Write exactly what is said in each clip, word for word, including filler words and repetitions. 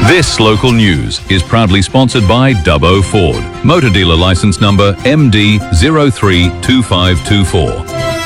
This local news is proudly sponsored by Dubbo Ford. Motor dealer licence number M D zero three two five two four.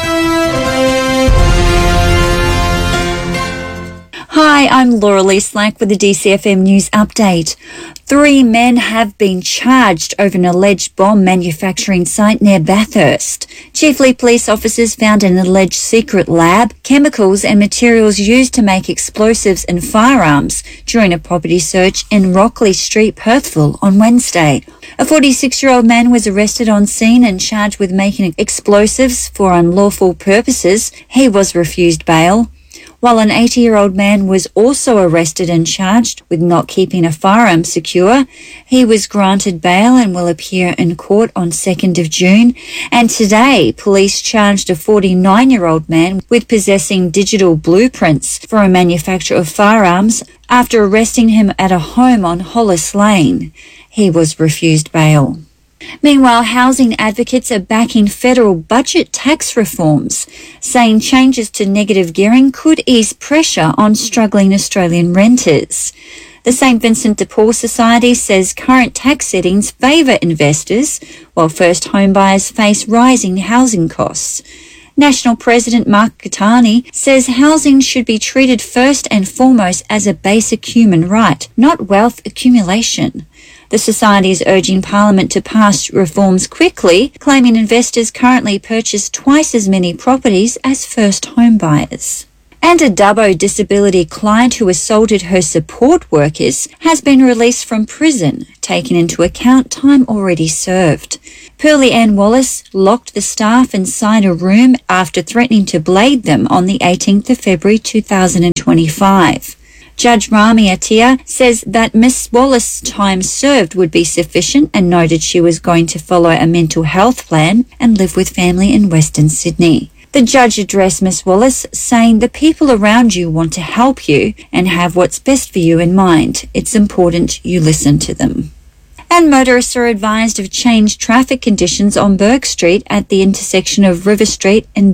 Hi, I'm Laura Lee Slack with the D C F M News Update. Three men have been charged over an alleged bomb manufacturing site near Bathurst. Chiefeley police officers found an alleged secret lab, chemicals and materials used to make explosives and firearms during a property search in Rockley Street, Perthville on Wednesday. A forty-six-year-old man was arrested on scene and charged with making explosives for unlawful purposes. He was refused bail, while an eighty-year-old man was also arrested and charged with not keeping a firearm secure. He was granted bail and will appear in court on second of June. And today, police charged a forty-nine-year-old man with possessing digital blueprints for a manufacturer of firearms after arresting him at a home on Hollis Lane. He was refused bail. Meanwhile, housing advocates are backing federal budget tax reforms, saying changes to negative gearing could ease pressure on struggling Australian renters. The Saint Vincent de Paul Society says current tax settings favour investors, while first home buyers face rising housing costs. National President Mark Gattani says housing should be treated first and foremost as a basic human right, not wealth accumulation. The Society is urging Parliament to pass reforms quickly, claiming investors currently purchase twice as many properties as first home buyers. And a Dubbo disability client who assaulted her support workers has been released from prison, taking into account time already served. Pearlie Ann Wallace locked the staff inside a room after threatening to blade them on the eighteenth of February two thousand twenty-five. Judge Rami Attia says that Miss Wallace's time served would be sufficient and noted she was going to follow a mental health plan and live with family in Western Sydney. The judge addressed Miss Wallace, saying the people around you want to help you and have what's best for you in mind. It's important you listen to them. And motorists are advised of changed traffic conditions on Burke Street at the intersection of River Street and